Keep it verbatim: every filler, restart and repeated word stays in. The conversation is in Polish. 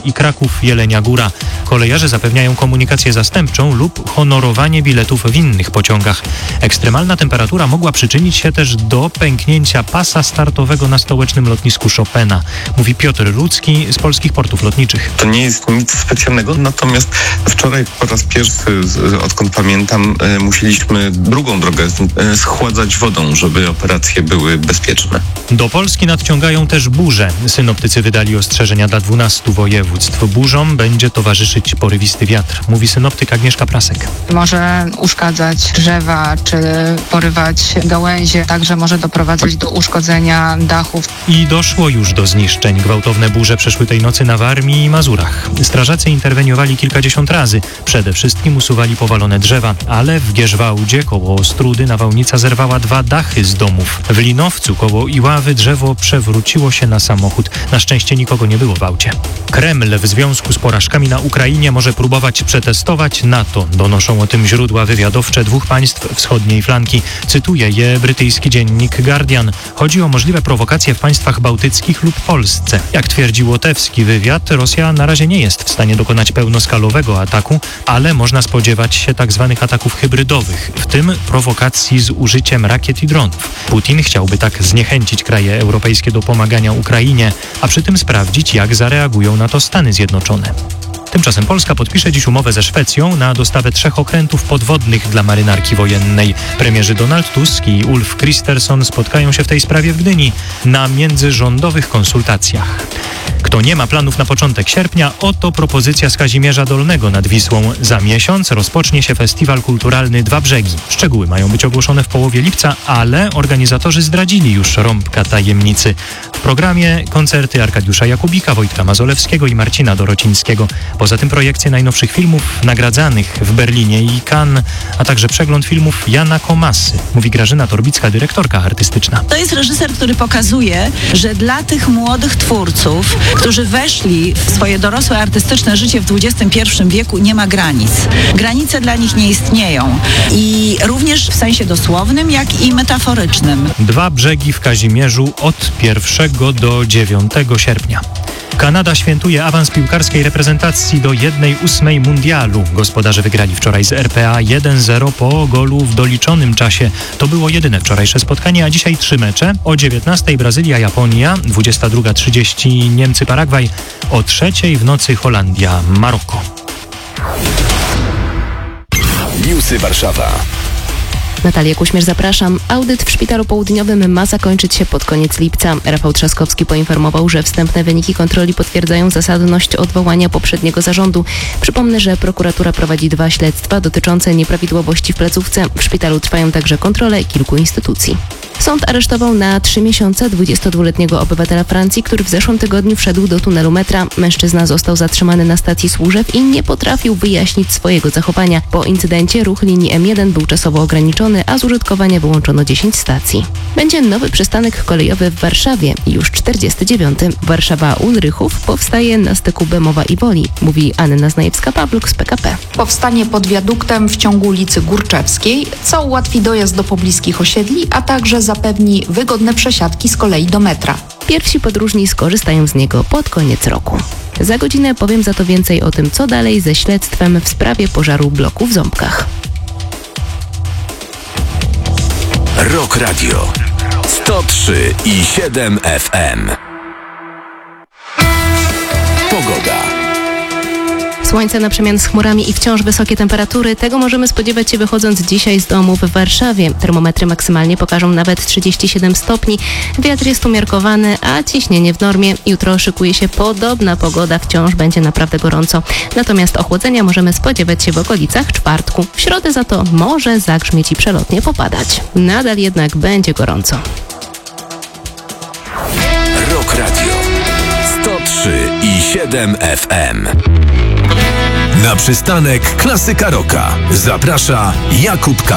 i Kraków-Jelenia Góra. Kolejarze zapewniają komunikację zastępczą lub honorowanie biletów w innych pociągach. Ekstremalna temperatura mogła przyczynić się też do pęknięcia pasa startowego na stołecznym lotnisku Chopina, mówi Piotr Ludzki z Polskich Portów Lotniczych. To nie jest nic specjalnego, natomiast wczoraj po raz pierwszy, odkąd pamiętam, musieliśmy drugą drogę schładzać wodą, żeby operacje były bezpieczne. Do Polski nadciągają też burze. Synoptycy wydali ostrzeżenia dla dwunastu województw. Burzom będzie towarzyszyć porywisty wiatr, mówi synoptyk Agnieszka Prasek. Może uszkadzać drzewa czy porywać gałęzie, także może doprowadzać do uszkodzenia dachów. I doszło już do zniszczeń. Gwałtowne burze przeszły tej nocy na Warmii i Mazurach. Strażacy interweniowali kilkadziesiąt razy. Przede wszystkim usuwali powalone drzewa, ale w Gierzwałdzie koło Ostrudy nawałnica zerwała dwa dachy z domów. W Linowcu koło Iławy drzewo przewróciło się na samochód. Na szczęście nikogo nie było w aucie. Kreml w związku z porażkami na Ukrainie może próbować przetestować NATO. Donoszą o tym źródła wywiadowcze dwóch państw wschodniej flanki. Cytuje je brytyjski dziennik Guardian. Chodzi o możliwe prowokacje w państwach bałtyckich lub Polsce. Jak twierdzi łotewski wywiad, Rosja na razie nie jest w stanie dokonać pełnoskalowego ataku, ale można spodziewać się tzw. ataków hybrydowych, w tym prowokacji z użyciem rakiet i dronów. Putin chciałby tak zniechęcić kraje europejskie do pomagania Ukrainie, a przy tym sprawdzić, jak zareagują na to Stany Zjednoczone. Tymczasem Polska podpisze dziś umowę ze Szwecją na dostawę trzech okrętów podwodnych dla marynarki wojennej. Premierzy Donald Tusk i Ulf Kristersson spotkają się w tej sprawie w Gdyni na międzyrządowych konsultacjach. Kto nie ma planów na początek sierpnia, oto propozycja z Kazimierza Dolnego nad Wisłą. Za miesiąc rozpocznie się festiwal kulturalny Dwa Brzegi. Szczegóły mają być ogłoszone w połowie lipca, ale organizatorzy zdradzili już rąbka tajemnicy. W programie koncerty Arkadiusza Jakubika, Wojtka Mazolewskiego i Marcina Dorocińskiego. Poza tym projekcje najnowszych filmów nagradzanych w Berlinie i Cannes, a także przegląd filmów Jana Komasy, mówi Grażyna Torbicka, dyrektorka artystyczna. To jest reżyser, który pokazuje, że dla tych młodych twórców, którzy weszli w swoje dorosłe artystyczne życie w dwudziestym pierwszym wieku, nie ma granic. Granice dla nich nie istnieją. I również w sensie dosłownym, jak i metaforycznym. Dwa brzegi w Kazimierzu od pierwszego do dziewiątego sierpnia. Kanada świętuje awans piłkarskiej reprezentacji do jednej ósmej mundialu. Gospodarze wygrali wczoraj z R P A jeden zero po golu w doliczonym czasie. To było jedyne wczorajsze spotkanie, a dzisiaj trzy mecze. O dziewiętnastej Brazylia, Japonia, dwudziesta druga trzydzieści Niemcy, Paragwaj, o trzeciej w nocy Holandia, Maroko. Newsy Warszawa. Natalia Kuśmierz, zapraszam. Audyt w Szpitalu Południowym ma zakończyć się pod koniec lipca. Rafał Trzaskowski poinformował, że wstępne wyniki kontroli potwierdzają zasadność odwołania poprzedniego zarządu. Przypomnę, że prokuratura prowadzi dwa śledztwa dotyczące nieprawidłowości w placówce. W szpitalu trwają także kontrole kilku instytucji. Sąd aresztował na trzy miesiące dwudziestodwuletniego obywatela Francji, który w zeszłym tygodniu wszedł do tunelu metra. Mężczyzna został zatrzymany na stacji Służew i nie potrafił wyjaśnić swojego zachowania. Po incydencie ruch linii M jeden był czasowo ograniczony, a z użytkowania wyłączono dziesięć stacji. Będzie nowy przystanek kolejowy w Warszawie, już czterdziesty dziewiąty. Warszawa-Ulrychów powstaje na styku Bemowa i Woli, mówi Anna Znajewska-Pawluk z P K P. Powstanie pod wiaduktem w ciągu ulicy Górczewskiej, co ułatwi dojazd do pobliskich osiedli, a także zapewni wygodne przesiadki z kolei do metra. Pierwsi podróżni skorzystają z niego pod koniec roku. Za godzinę powiem za to więcej o tym, co dalej ze śledztwem w sprawie pożaru bloku w Ząbkach. Rock Radio sto trzy i siedem F M. Pogoda. Słońce na przemian z chmurami i wciąż wysokie temperatury. Tego możemy spodziewać się wychodząc dzisiaj z domu w Warszawie. Termometry maksymalnie pokażą nawet trzydzieści siedem stopni. Wiatr jest umiarkowany, a ciśnienie w normie. Jutro szykuje się podobna pogoda. Wciąż będzie naprawdę gorąco. Natomiast ochłodzenia możemy spodziewać się w okolicach czwartku. W środę za to może zagrzmieć i przelotnie popadać. Nadal jednak będzie gorąco. Rock Radio sto trzy i siedem F M. Na przystanek Klasyka Rocka zaprasza Jakub K.